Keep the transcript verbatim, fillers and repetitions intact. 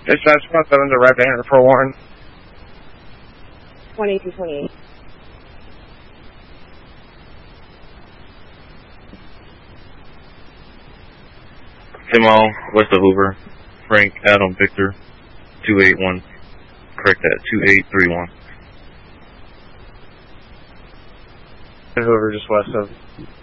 It's that spot that under Red Banner for Warren. twenty-two twenty-eight. Timo, west of Hoover. Frank, Adam, Victor, two eight one. Correct that, two eight three one. Hoover, just west of